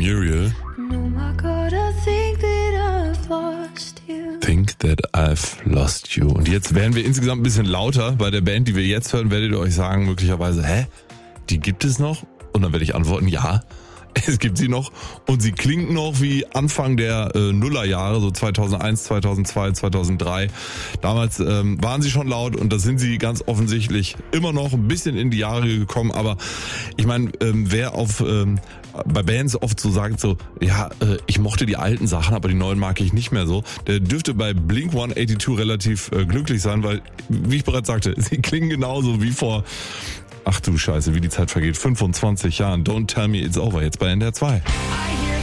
Muriel. Think that I've lost you. Und jetzt werden wir insgesamt ein bisschen lauter. Bei der Band, die wir jetzt hören, werdet ihr euch sagen möglicherweise, die gibt es noch? Und dann werde ich antworten, ja, es gibt sie noch. Und sie klingt noch wie Anfang der Nullerjahre, so 2001, 2002, 2003. Damals waren sie schon laut und da sind sie ganz offensichtlich immer noch ein bisschen in die Jahre gekommen. Aber ich meine, wer bei Bands oft so sagt, so, ich mochte die alten Sachen, aber die neuen mag ich nicht mehr so, der dürfte bei Blink-182 relativ glücklich sein, weil, wie ich bereits sagte, sie klingen genauso wie vor, ach du Scheiße, wie die Zeit vergeht, 25 Jahren. Don't tell me it's over, jetzt bei NDR 2.